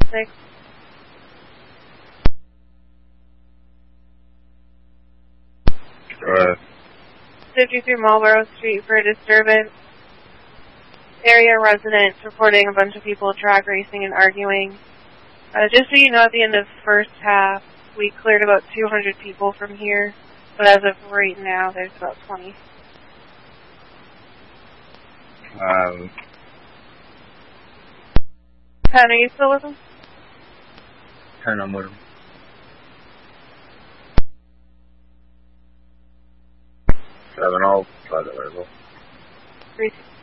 6. 53 Marlborough Street for a disturbance. Area residents reporting a bunch of people drag racing and arguing. Just so you know, at the end of the first half, we cleared about 200 people from here, but as of right now, there's about 20. Pen, are you still with him? Pen, I'm with him. 7-0, try the level. 3